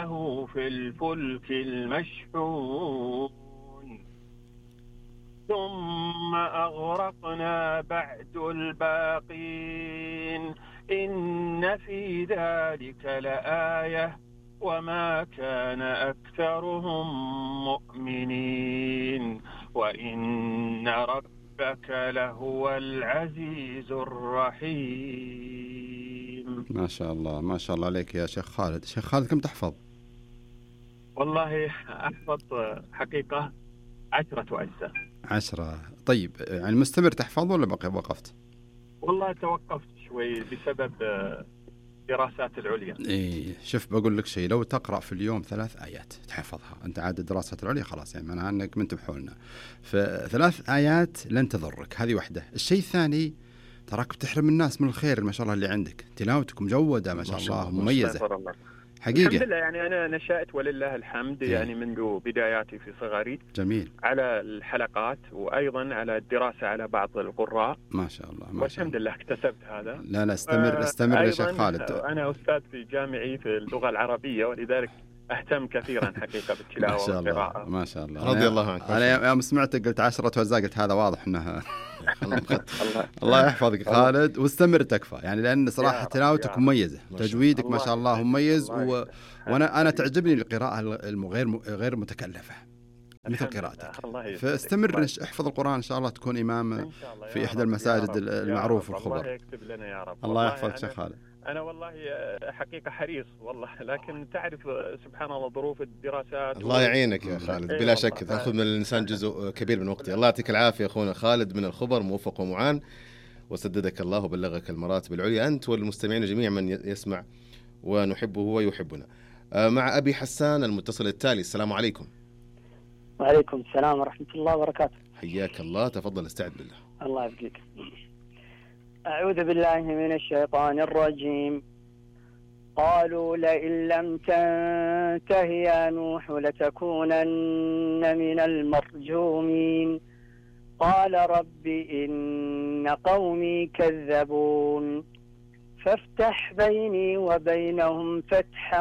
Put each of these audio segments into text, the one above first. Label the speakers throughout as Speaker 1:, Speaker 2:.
Speaker 1: معه في الفلك المشحون ثم أغرقنا بعد الباقين إن في ذلك لآية وما كان أكثرهم مؤمنين وإن ربك لهو العزيز الرحيم.
Speaker 2: ما شاء الله ما شاء الله عليك يا شيخ خالد. شيخ خالد كم تحفظ؟
Speaker 1: والله أحفظ حقيقة 10 أجزاء.
Speaker 2: 10. طيب يعني مستمر تحفظ ولا بقي وقفت؟
Speaker 1: والله توقفت شوي بسبب دراسات العليا.
Speaker 2: إيه شوف بقول لك شيء، لو تقرأ في اليوم 3 آيات تحفظها أنت عاد دراسة العليا خلاص، يعني معناها أنك من تبحولنا. ف3 آيات لن تضرك، هذه واحدة. الشيء الثاني تراك بتحرم الناس من الخير ما شاء الله اللي عندك، تلاوتك مجودة ما شاء الله مميزة حقيقة.
Speaker 1: الحمد لله، يعني أنا نشأت ولله الحمد يعني منذ بداياتي في صغري
Speaker 2: جميل
Speaker 1: على الحلقات وأيضا على الدراسة على بعض القراء
Speaker 2: ما شاء الله ما شاء
Speaker 1: والحمد لله اكتسبت هذا.
Speaker 2: لا استمر يا شيخ خالد.
Speaker 1: أنا أستاذ في جامعي في اللغة العربية ولذلك أهتم كثيرا حقيقة بالتلاوة والقراءة.
Speaker 2: ما شاء الله
Speaker 3: رضي الله عنك.
Speaker 2: أنا يوم سمعتك قلت 10 أجزاء قلت هذا واضح أنها الله يحفظك خالد واستمر تكفى، يعني لأن صراحة تلاوتك مميزة، تجويدك ما شاء الله مميز وأنا تعجبني القراءة غير متكلفة مثل قراءتك. فاستمر احفظ القرآن إن شاء الله تكون إمام في إحدى المساجد المعروف الخبر.
Speaker 1: الله يكتب لنا يا رب.
Speaker 2: الله يحفظك شيخ خالد.
Speaker 1: أنا والله حقيقة حريص والله، لكن تعرف سبحان الله ظروف الدراسات.
Speaker 3: الله يعينك يا خالد بلا شك تأخذ من الإنسان جزء كبير من وقته. الله يعطيك العافية أخونا خالد من الخبر، موفق ومعان وسددك الله وبلغك المراتب العليا أنت والمستمعين جميع من يسمع ونحبه ويحبنا. مع أبي حسان المتصل التالي. السلام عليكم.
Speaker 4: وعليكم السلام ورحمة الله وبركاته.
Speaker 3: حياك الله، تفضل استعد بالله.
Speaker 4: الله يبقيك. أعوذ بالله من الشيطان الرجيم. قالوا لئن لم تنته يا نوح لتكونن من المرجومين قال رب إن قومي كذبون فافتح بيني وبينهم فتحا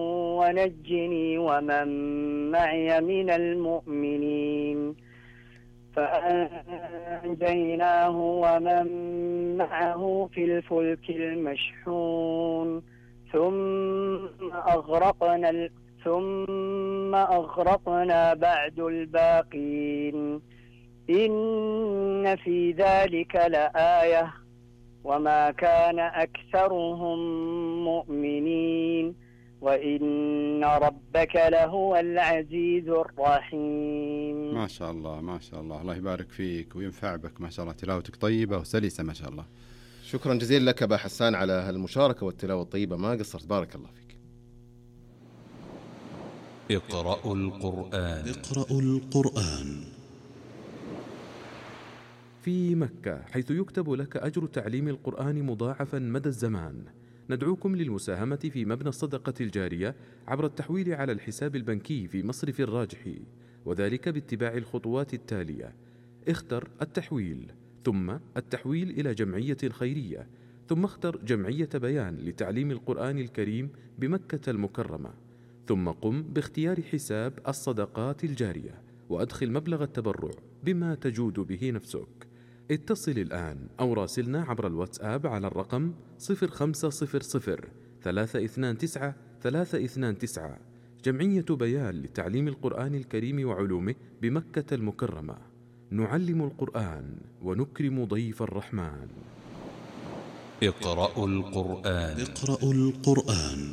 Speaker 4: ونجني ومن معي من المؤمنين فأنجيناه ومن معه في الفلك المشحون ثم أغرقنا بعد الباقين إن في ذلك لآية وما كان أكثرهم مؤمنين وإن ربك لهو العزيز الرحيم.
Speaker 2: ما شاء الله ما شاء الله، الله يبارك فيك وينفع بك ما شاء الله، تلاوتك طيبة وسلسة ما شاء الله.
Speaker 3: شكرا جزيلا لك أبا حسان على هالمشاركة والتلاوة الطيبة، ما قصرت، بارك الله فيك.
Speaker 5: اقرأوا القرآن.
Speaker 6: اقرأوا القرآن.
Speaker 7: في مكة حيث يكتب لك أجر تعليم القرآن مضاعفا مدى الزمان، ندعوكم للمساهمة في مبنى الصدقة الجارية عبر التحويل على الحساب البنكي في مصرف الراجحي، وذلك باتباع الخطوات التالية: اختر التحويل، ثم التحويل إلى جمعية خيرية، ثم اختر جمعية بيان لتعليم القرآن الكريم بمكة المكرمة، ثم قم باختيار حساب الصدقات الجارية وأدخل مبلغ التبرع بما تجود به نفسك. اتصل الآن أو راسلنا عبر الواتساب على الرقم 0500 329 329. جمعية بيان لتعليم القرآن الكريم وعلومه بمكة المكرمة. نعلم القرآن ونكرم ضيف الرحمن.
Speaker 5: اقرأوا القرآن.
Speaker 6: اقرأوا القرآن.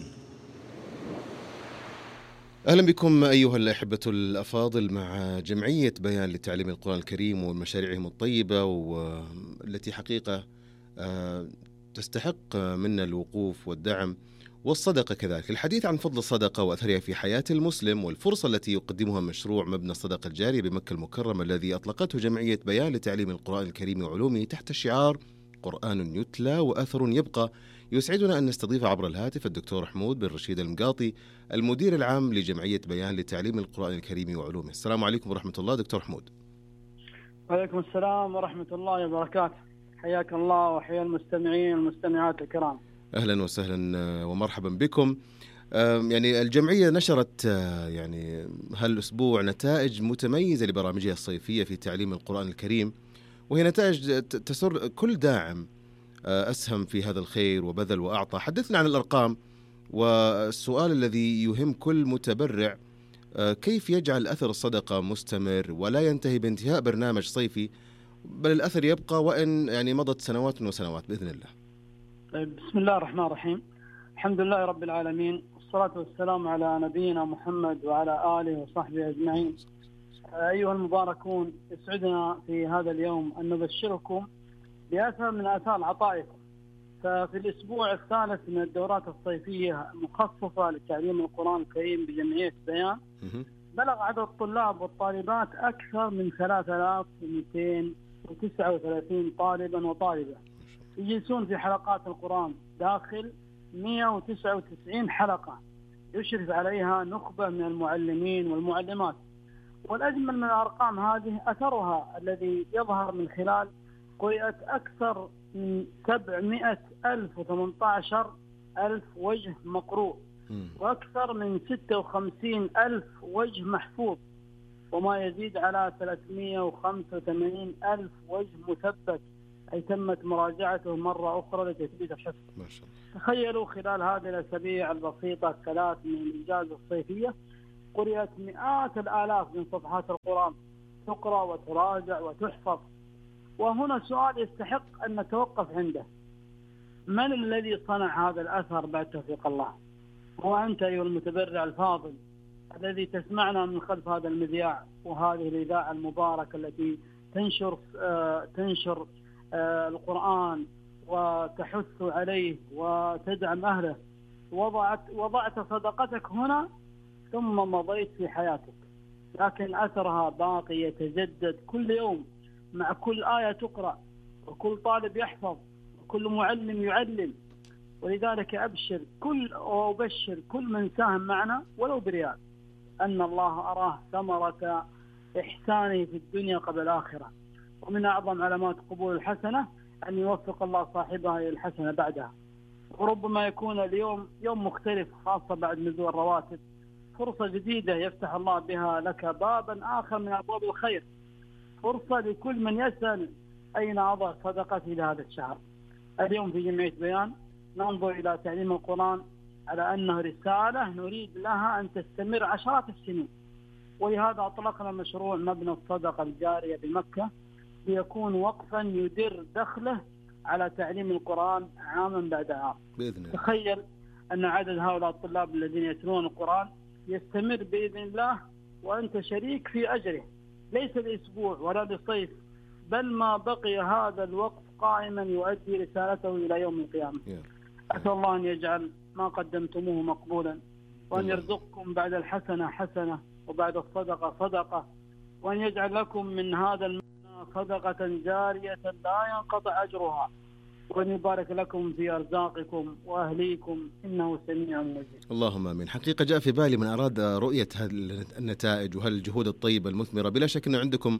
Speaker 3: أهلا بكم أيها الأحبة الأفاضل مع جمعية بيان لتعليم القرآن الكريم ومشاريعهم الطيبة والتي حقيقة تستحق منا الوقوف والدعم والصدقة كذلك. الحديث عن فضل الصدقة وأثرها في حياة المسلم والفرصة التي يقدمها مشروع مبنى الصدقة الجارية بمكة المكرمة الذي أطلقته جمعية بيان لتعليم القرآن الكريم وعلومه تحت شعار قرآن يتلى وأثر يبقى. يسعدنا أن نستضيف عبر الهاتف الدكتور حمود بن رشيد المقاطي المدير العام لجمعية بيان لتعليم القرآن الكريم وعلومه. السلام عليكم ورحمة الله دكتور حمود.
Speaker 8: وعليكم السلام ورحمة الله وبركاته. حياك الله وحيا المستمعين والمستمعات الكرام.
Speaker 3: أهلا وسهلا ومرحبا بكم. يعني الجمعية نشرت يعني هالأسبوع نتائج متميزة لبرامجها الصيفية في تعليم القرآن الكريم، وهي نتائج تسر كل داعم أسهم في هذا الخير وبذل وأعطى. حدثنا عن الأرقام، والسؤال الذي يهم كل متبرع: كيف يجعل أثر الصدقة مستمر ولا ينتهي بانتهاء برنامج صيفي، بل الأثر يبقى وإن يعني مضت سنوات وسنوات بإذن الله؟
Speaker 8: طيب، بسم الله الرحمن الرحيم. الحمد لله رب العالمين، والصلاة والسلام على نبينا محمد وعلى آله وصحبه أجمعين. أيها المباركون، يسعدنا في هذا اليوم أن نبشركم بأثر من آثار عطائكم. ففي الأسبوع الثالث من الدورات الصيفية المخصصة لتعليم القرآن الكريم بجمعية بيان، بلغ عدد الطلاب والطالبات أكثر من 3239 طالبا وطالبة يجلسون في حلقات القرآن داخل 199 حلقة يشرف عليها نخبة من المعلمين والمعلمات. والأجمل من الأرقام هذه أثرها الذي يظهر من خلال قرأت أكثر من 718,000 وجه مقروء، وأكثر من 56,000 وجه محفوظ، وما يزيد على 385,000 وجه مثبت، أي تمت مراجعته مرة أخرى لتثبيت الحفظ. ما شاء الله. تخيلوا خلال هذه الأسابيع البسيطة الثلاث من الإجازة الصيفية قرأت مئات الآلاف من صفحات القرآن، تقرأ وتراجع وتحفظ. وهنا سؤال يستحق أن نتوقف عنده: من الذي صنع هذا الأثر بعد توفيق الله؟ هو أنت أيها المتبرع الفاضل الذي تسمعنا من خلف هذا المذياع وهذه الإذاعة المباركة التي تنشر القرآن وتحث عليه وتدعم أهله. وضعت صدقتك هنا ثم مضيت في حياتك، لكن أثرها باقي يتجدد كل يوم مع كل آية تقرأ، وكل طالب يحفظ، وكل معلم يعلم. ولذلك أبشر كل من ساهم معنا ولو بريال أن الله أراه ثمرة إحسانه في الدنيا قبل الآخرة. ومن أعظم علامات قبول الحسنة أن يوفق الله صاحبها إلى الحسنة بعدها. وربما يكون اليوم يوم مختلف، خاصة بعد نزول الرواتب، فرصة جديدة يفتح الله بها لك بابا آخر من أبواب الخير، فرصة لكل من يسأل أين أضع صدقتي لهذا الشهر. اليوم في جمعية بيان ننظر إلى تعليم القرآن على أنه رسالة نريد لها أن تستمر عشرات السنين، ولهذا أطلقنا مشروع مبنى الصدقة الجارية بمكة ليكون وقفا يدر دخله على تعليم القرآن عاما بعد عام. بإذن الله. تخيل أن عدد هؤلاء الطلاب الذين يتلون القرآن يستمر بإذن الله وأنت شريك في أجره، ليس لأسبوع ولا لصيف، بل ما بقي هذا الوقت قائما يؤدي رسالته إلى يوم القيامة. أسأل الله أن يجعل ما قدمتموه مقبولا، وأن يرزقكم بعد الحسنة حسنة وبعد الصدقة صدقة، وأن يجعل لكم من هذا المال صدقة جارية لا ينقطع أجرها، وأن يبارك لكم في أرزاقكم وأهليكم، إنه سميع مجيب.
Speaker 3: اللهم آمين. حقيقة جاء في بالي من أراد رؤية النتائج وهالجهود الطيبة المثمرة، بلا شك أنه عندكم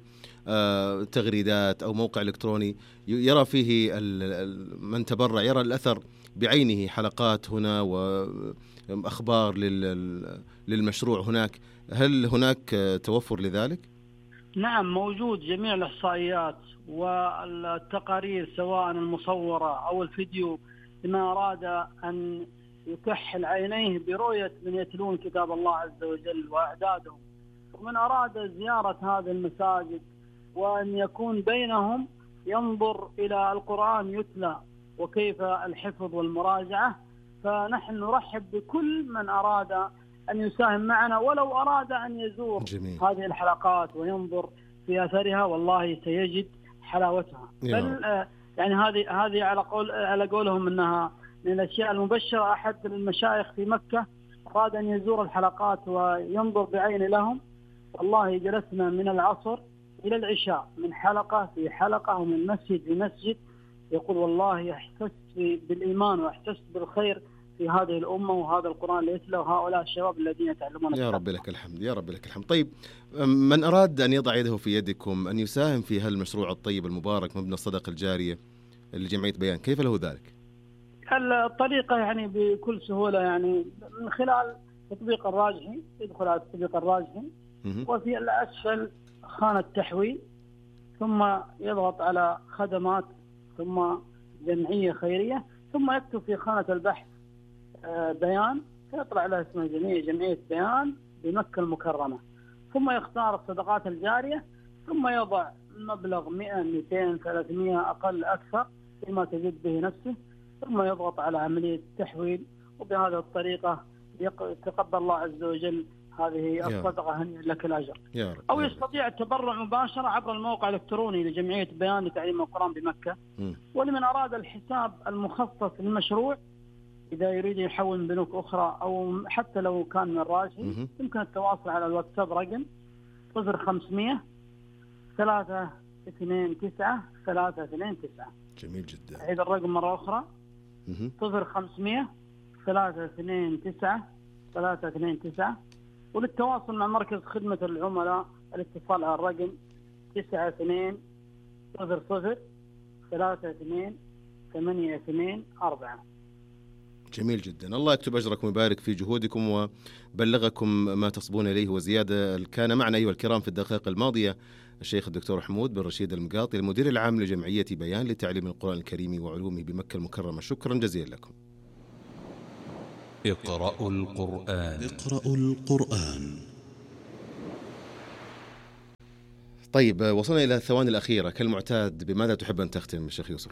Speaker 3: تغريدات أو موقع إلكتروني يرى فيه من تبرع، يرى الأثر بعينه، حلقات هنا وأخبار للمشروع هناك. هل هناك توفر لذلك؟
Speaker 8: نعم، موجود جميع الإحصائيات والتقارير سواء المصورة أو الفيديو، لمن أراد أن يكحل عينيه برؤية من يتلون كتاب الله عز وجل وأعدادهم، ومن أراد زيارة هذه المساجد وأن يكون بينهم ينظر إلى القرآن يتلى وكيف الحفظ والمراجعة. فنحن نرحب بكل من أراد أن يساهم معنا، ولو أراد أن يزور جميل. هذه الحلقات وينظر في أثرها، والله سيجد حلاوتها. بل يعني هذه على قولهم أنها من الأشياء المبشرة. أحد المشايخ في مكة أراد أن يزور الحلقات وينظر بعين لهم، والله جلسنا من العصر إلى العشاء من حلقة في حلقة ومن مسجد في مسجد، يقول والله أحسست بالإيمان وأحسست بالخير في هذه الأمة وهذا القرآن اللي يتلى وهؤلاء الشباب الذين يتعلمون.
Speaker 3: يا رب لك الحمد، يا رب لك الحمد. طيب، من أراد أن يضع يده في يدكم أن يساهم في هالمشروع الطيب المبارك مبنى الصدقة الجارية لجمعية بيان، كيف له ذلك؟
Speaker 8: الطريقة يعني بكل سهولة، يعني من خلال تطبيق الراجحي، يدخل على التطبيق الراجحي وفي الأسفل خانة تحويل، ثم يضغط على خدمات، ثم جمعية خيرية، ثم يكتب في خانة البحث بيان، فيطلع له اسم جمعية بيان بمكة المكرمة، ثم يختار الصدقات الجارية، ثم يضع مبلغ 100 200 300 أقل أكثر فيما تجد به نفسه، ثم يضغط على عملية التحويل، وبهذه الطريقة يتقبل الله عز وجل هذه الصدقة، هنيئا لك الأجر. أو يستطيع التبرع مباشرة عبر الموقع الإلكتروني لجمعية بيان لتعليم القرآن بمكة. ولمن أراد الحساب المخصص للمشروع إذا يريد يحول من بنوك أخرى أو حتى لو كان من الراجحي، يمكن التواصل على الواتساب رقم 0500 329 329.
Speaker 3: جميل جدا.
Speaker 8: أعيد الرقم مرة أخرى 0500 329 329. وللتواصل مع مركز خدمة العملاء الاتصال على الرقم 9200 32 824.
Speaker 3: جميل جدا. الله يكتب أجركم ويبارك في جهودكم وبلغكم ما تصبون إليه وزيادة. كان معنا أيها الكرام في الدقائق الماضية الشيخ الدكتور حمود بن رشيد المقاطي، المدير العام لجمعية بيان لتعليم القرآن الكريم وعلومه بمكة المكرمة. شكرا جزيلا لكم.
Speaker 5: اقرأوا القرآن.
Speaker 6: اقرأوا القرآن.
Speaker 3: طيب، وصلنا إلى الثواني الأخيرة كالمعتاد، بماذا تحب أن تختم الشيخ يوسف؟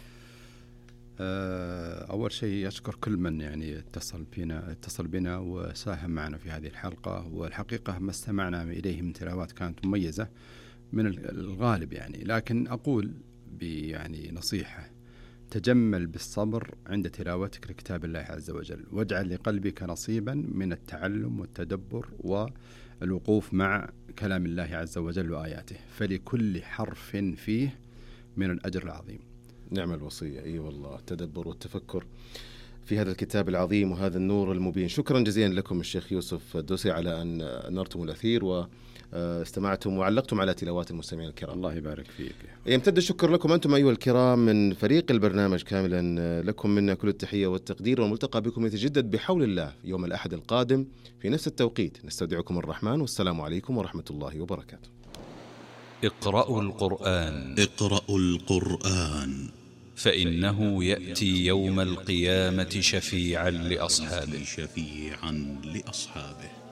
Speaker 2: أول شيء أشكر كل من يعني اتصل بنا وساهم معنا في هذه الحلقة، والحقيقة ما استمعنا إليه من تلاوات كانت مميزة من الغالب يعني، لكن أقول يعني نصيحة: تجمل بالصبر عند تلاوتك لكتاب الله عز وجل، واجعل لقلبك نصيبا من التعلم والتدبر والوقوف مع كلام الله عز وجل وآياته، فلكل حرف فيه من الأجر العظيم.
Speaker 3: نعم الوصية، أي والله، التدبر والتفكر في هذا الكتاب العظيم وهذا النور المبين. شكرا جزيلا لكم الشيخ يوسف الدوسي على أن نرتم الأثير واستمعتم وعلقتم على تلاوات المستمعين الكرام.
Speaker 2: الله يبارك فيك.
Speaker 3: يمتد الشكر لكم أنتم أيها الكرام من فريق البرنامج كاملا، لكم منا كل التحية والتقدير، والملتقى بكم يتجدد بحول الله يوم الأحد القادم في نفس التوقيت. نستودعكم الرحمن، والسلام عليكم ورحمة الله وبركاته.
Speaker 5: اقرأوا القرآن.
Speaker 6: اقرأوا القرآن،
Speaker 5: فإنه يأتي يوم القيامة شفيعا لأصحابه.